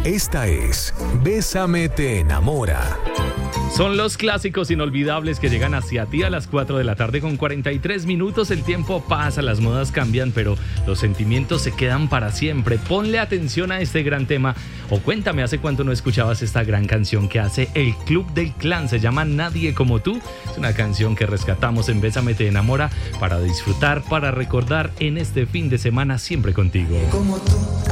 Esta es Bésame te enamora. Son los clásicos inolvidables que llegan hacia ti a las 4 de la tarde con 43 minutos. El tiempo pasa, las modas cambian, pero los sentimientos se quedan para siempre. Ponle atención a este gran tema o cuéntame hace cuánto no escuchabas esta gran canción que hace el Club del Clan. Se llama Nadie como tú. Es una canción que rescatamos en Bésame te enamora para disfrutar, para recordar en este fin de semana siempre contigo. Como tú.